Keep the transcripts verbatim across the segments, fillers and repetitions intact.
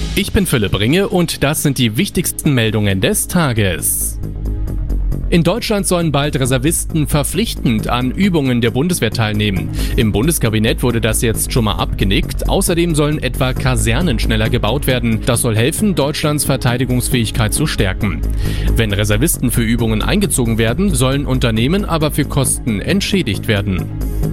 Ich bin Philipp Ringe und das sind die wichtigsten Meldungen des Tages. In Deutschland sollen bald Reservisten verpflichtend an Übungen der Bundeswehr teilnehmen. Im Bundeskabinett wurde das jetzt schon mal abgenickt. Außerdem sollen etwa Kasernen schneller gebaut werden. Das soll helfen, Deutschlands Verteidigungsfähigkeit zu stärken. Wenn Reservisten für Übungen eingezogen werden, sollen Unternehmen aber für Kosten entschädigt werden.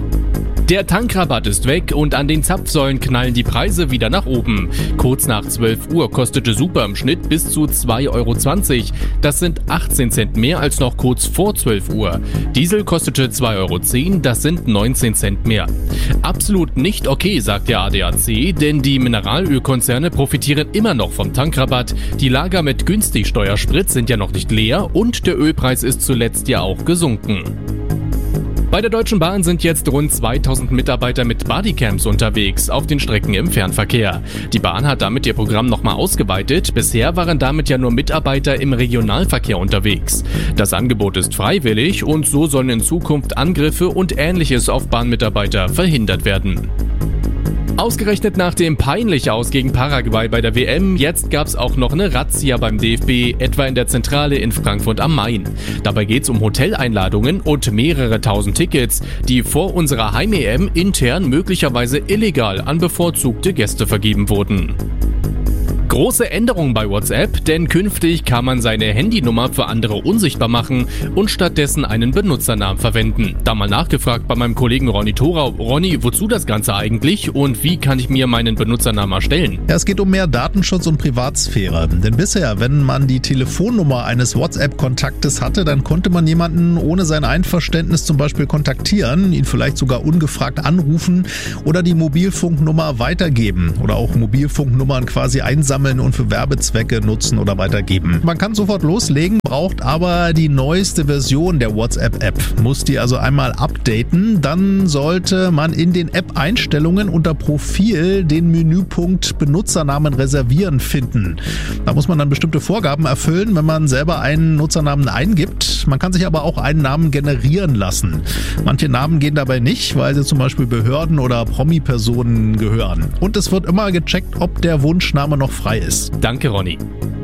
Der Tankrabatt ist weg und an den Zapfsäulen knallen die Preise wieder nach oben. Kurz nach zwölf Uhr kostete Super im Schnitt bis zu zwei Euro zwanzig. Das sind achtzehn Cent mehr als noch kurz vor zwölf Uhr. Diesel kostete zwei Euro zehn, das sind neunzehn Cent mehr. Absolut nicht okay, sagt der A D A C, denn die Mineralölkonzerne profitieren immer noch vom Tankrabatt. Die Lager mit günstig Steuersprit sind ja noch nicht leer und der Ölpreis ist zuletzt ja auch gesunken. Bei der Deutschen Bahn sind jetzt rund zweitausend Mitarbeiter mit Bodycams unterwegs auf den Strecken im Fernverkehr. Die Bahn hat damit ihr Programm nochmal ausgeweitet. Bisher waren damit ja nur Mitarbeiter im Regionalverkehr unterwegs. Das Angebot ist freiwillig und so sollen in Zukunft Angriffe und Ähnliches auf Bahnmitarbeiter verhindert werden. Ausgerechnet nach dem peinlich Aus gegen Paraguay bei der W M, jetzt gab's auch noch eine Razzia beim D F B, etwa in der Zentrale in Frankfurt am Main. Dabei geht's um Hoteleinladungen und mehrere tausend Tickets, die vor unserer Heim-E M intern möglicherweise illegal an bevorzugte Gäste vergeben wurden. Große Änderung bei WhatsApp, denn künftig kann man seine Handynummer für andere unsichtbar machen und stattdessen einen Benutzernamen verwenden. Da mal nachgefragt bei meinem Kollegen Ronny Thorau. Ronny, wozu das Ganze eigentlich und wie kann ich mir meinen Benutzernamen erstellen? Ja, es geht um mehr Datenschutz und Privatsphäre. Denn bisher, wenn man die Telefonnummer eines WhatsApp-Kontaktes hatte, dann konnte man jemanden ohne sein Einverständnis zum Beispiel kontaktieren, ihn vielleicht sogar ungefragt anrufen oder die Mobilfunknummer weitergeben oder auch Mobilfunknummern quasi einsammeln und für Werbezwecke nutzen oder weitergeben. Man kann sofort loslegen, braucht aber die neueste Version der WhatsApp-App. Muss die also einmal updaten, dann sollte man in den App-Einstellungen unter Profil den Menüpunkt Benutzernamen reservieren finden. Da muss man dann bestimmte Vorgaben erfüllen, wenn man selber einen Nutzernamen eingibt. Man kann sich aber auch einen Namen generieren lassen. Manche Namen gehen dabei nicht, weil sie zum Beispiel Behörden oder Promi-Personen gehören. Und es wird immer gecheckt, ob der Wunschname noch frei ist. Danke, Ronny.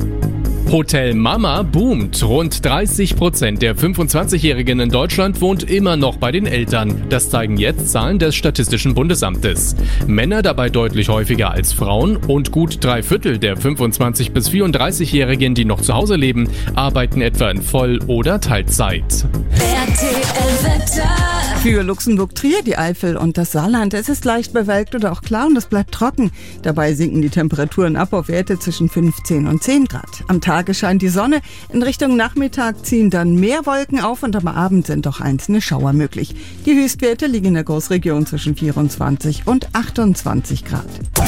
Hotel Mama boomt. Rund dreißig Prozent der fünfundzwanzigjährigen in Deutschland wohnt immer noch bei den Eltern. Das zeigen jetzt Zahlen des Statistischen Bundesamtes. Männer dabei deutlich häufiger als Frauen und gut drei Viertel der fünfundzwanzig- bis vierunddreißigjährigen, die noch zu Hause leben, arbeiten etwa in Voll- oder Teilzeit. R T L-Wetter. Für Luxemburg-Trier, die Eifel und das Saarland. Es ist leicht bewölkt oder auch klar und es bleibt trocken. Dabei sinken die Temperaturen ab auf Werte zwischen fünfzehn und zehn Grad. Am Tage scheint die Sonne. In Richtung Nachmittag ziehen dann mehr Wolken auf und am Abend sind doch einzelne Schauer möglich. Die Höchstwerte liegen in der Großregion zwischen vierundzwanzig und achtundzwanzig Grad.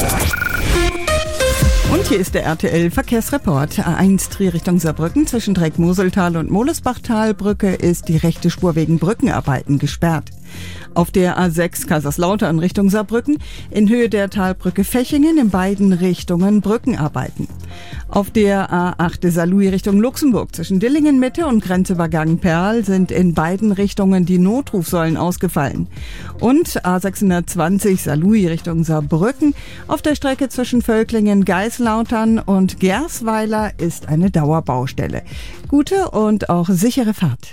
Und hier ist der R T L-Verkehrsreport. A eins Trier Richtung Saarbrücken zwischen Dreieck-Moseltal und Molesbachtalbrücke ist die rechte Spur wegen Brückenarbeiten gesperrt. Auf der A sechs Kaiserslautern Richtung Saarbrücken in Höhe der Talbrücke Fechingen in beiden Richtungen Brückenarbeiten. Auf der A acht Saarlouis Richtung Luxemburg zwischen Dillingen Mitte und Grenzübergang Perl sind in beiden Richtungen die Notrufsäulen ausgefallen. Und A sechshundertzwanzig Saarlouis Richtung Saarbrücken auf der Strecke zwischen Völklingen, Geislautern und Gersweiler ist eine Dauerbaustelle. Gute und auch sichere Fahrt.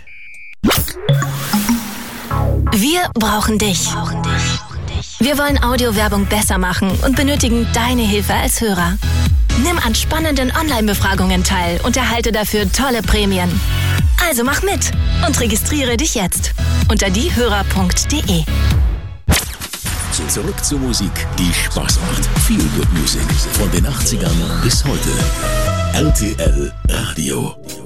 Wir brauchen dich. Wir wollen Audiowerbung besser machen und benötigen deine Hilfe als Hörer. Nimm an spannenden Online-Befragungen teil und erhalte dafür tolle Prämien. Also mach mit und registriere dich jetzt unter diehörer punkt de. Zurück zur Musik, die Spaß macht. Feel Good Music von den achtzigern bis heute. R T L Radio.